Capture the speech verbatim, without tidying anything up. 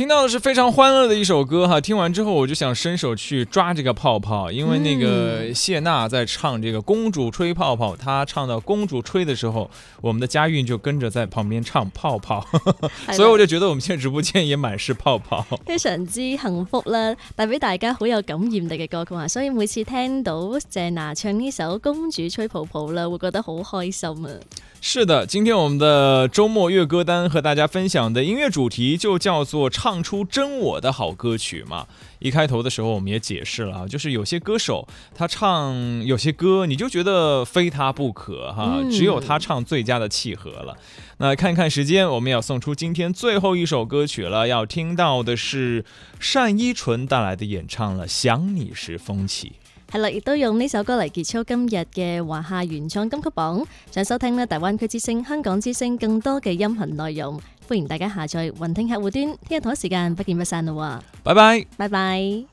听到的是非常欢乐的一首歌哈，听完之后我就想伸手去抓这个泡泡，因为那个谢娜在唱这个公主吹泡泡，她唱到公主吹的时候，我们的佳韵就跟着在旁边唱泡泡，所以我就覺得我們現在直播間也滿是泡泡， 非常之幸福啦，帶俾大家好有感染力嘅歌曲啊，所以每次聽到謝娜唱呢首公主吹泡泡啦，會覺得好開心啊。 是的，今天我們的周末樂歌單和大家分享的音樂主題就叫做唱出真我的好歌曲嘛。一開頭的時候我們也解釋了，就是有些歌手他唱有些歌你就覺得非他不可哈，只有他唱最佳的契合了。那看看時間，我們要送出今天最後一首歌曲了，要聽到的是單依純帶來的演唱了，想你時風起。 係啦，亦都用呢首歌嚟結束今日嘅華夏原創金曲榜。想收聽呢大灣區之聲、香港之聲更多嘅音頻內容，歡迎大家下載雲聽客戶端。聽日同一時間不見不散啦喎！ 拜拜， 拜拜。